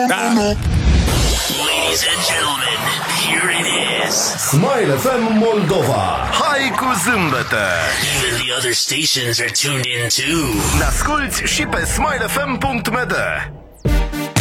Ladies and gentlemen, here it is. Smile FM Moldova. Hai cu zâmbete! Even the other stations are tuned in too. Ne asculti și pe smilefm.md.